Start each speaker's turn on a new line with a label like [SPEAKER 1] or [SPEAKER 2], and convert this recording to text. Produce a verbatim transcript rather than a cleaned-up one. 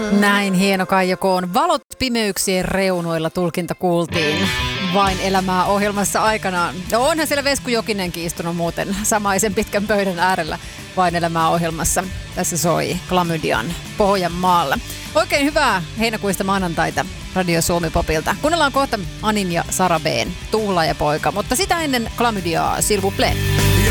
[SPEAKER 1] Näin hieno Kaija Koon. Valot pimeyksien reunoilla tulkinta kuultiin. Vain elämää ohjelmassa aikanaan. No onhan siellä Vesku Jokinenkin istunut muuten samaisen pitkän pöydän äärellä Vain elämää ohjelmassa. Tässä soi Klamydian Pohjanmaalla. Oikein hyvää heinäkuista maanantaita Radio Suomi Popilta. Kuunnellaan kohta Anin ja Sara B:n Tuula ja poika, mutta sitä ennen Klamydiaa, s'il vous plaît.